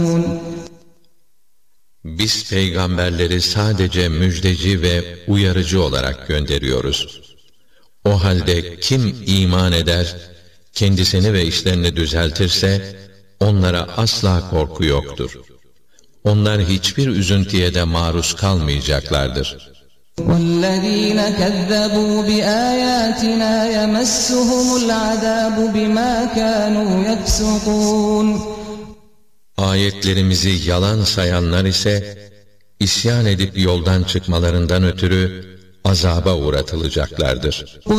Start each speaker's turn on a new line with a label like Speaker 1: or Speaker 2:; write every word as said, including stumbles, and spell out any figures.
Speaker 1: Biz peygamberleri sadece müjdeci ve uyarıcı olarak gönderiyoruz. O halde kim iman eder, kendisini ve işlerini düzeltirse, onlara asla korku yoktur. Onlar hiçbir üzüntüye de maruz kalmayacaklardır.
Speaker 2: وَالَّذ۪ينَ كَذَّبُوا بِآيَاتِنَا يَمَسُّهُمُ الْعَذَابُ بِمَا كَانُوا يَفْسُقُونَ
Speaker 1: Ayetlerimizi yalan sayanlar ise, isyan edip yoldan çıkmalarından ötürü azaba uğratılacaklardır.